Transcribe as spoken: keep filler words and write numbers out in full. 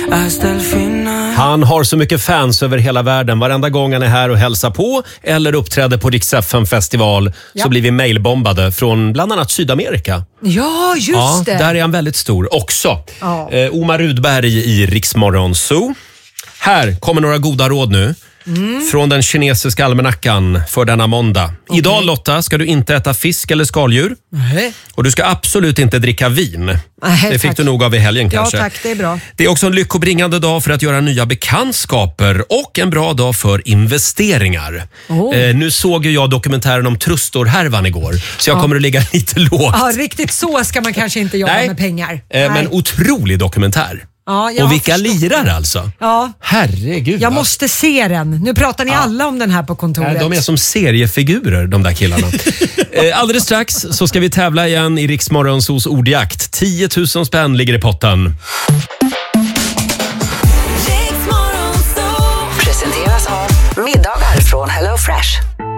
Han har så mycket fans över hela världen. Varenda gång han är här och hälsar på eller uppträder på Rix F M-festival ja. så blir vi mailbombade från bland annat Sydamerika. Ja, just ja, det. Där är han väldigt stor också. Ja. Eh, Omar Rudberg i Rix Morgon Zoo. Här kommer några goda råd nu. Mm. Från den kinesiska almanackan för denna måndag. Okay. Idag, Lotta, ska du inte äta fisk eller skaldjur. Nej. Och du ska absolut inte dricka vin. Nej, det fick tack. du nog av i helgen kanske. Ja tack, det är bra. Det är också en lyckobringande dag för att göra nya bekantskaper och en bra dag för investeringar. Oh. Eh, nu såg ju jag dokumentären om Trustor-härvan igår, så jag ja. kommer att ligga lite lågt. Ja, riktigt så ska man kanske inte jobba Nej. med pengar. Eh, men otrolig dokumentär. Ja, och vilka lirar alltså. Ja. Herregud. Jag måste se den. Nu pratar ni ja. alla om den här på kontoret. Ja, de är som seriefigurer, de där killarna. eh, alldeles strax så ska vi tävla igen i Rix Morgonzoos ordjakt. tio tusen spänn ligger i potten. Presenteras av middagar från Hello Fresh.